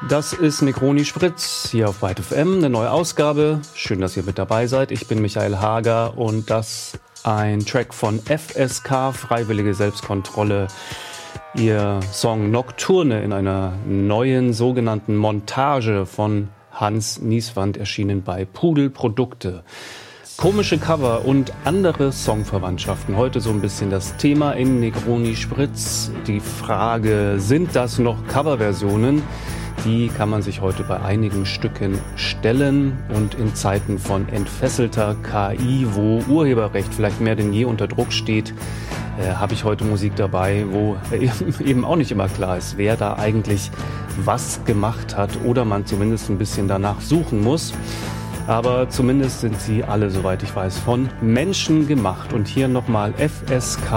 Das ist Negroni Spritz hier auf Byte FM, eine neue Ausgabe. Schön, dass ihr mit dabei seid. Ich bin Michael Hager und das ein Track von FSK, Freiwillige Selbstkontrolle. Ihr Song Nocturne in einer neuen sogenannten Montage von Hans Nieswand, erschienen bei Pudel Produkte. Komische Cover und andere Songverwandtschaften. Heute so ein bisschen das Thema in Negroni Spritz. Die Frage, sind das noch Coverversionen? Die kann man sich heute bei einigen Stücken stellen. Und in Zeiten von entfesselter KI, wo Urheberrecht vielleicht mehr denn je unter Druck steht, habe ich heute Musik dabei, wo eben auch nicht immer klar ist, wer da eigentlich was gemacht hat oder man zumindest ein bisschen danach suchen muss. Aber zumindest sind sie alle, soweit ich weiß, von Menschen gemacht. Und hier nochmal FSK.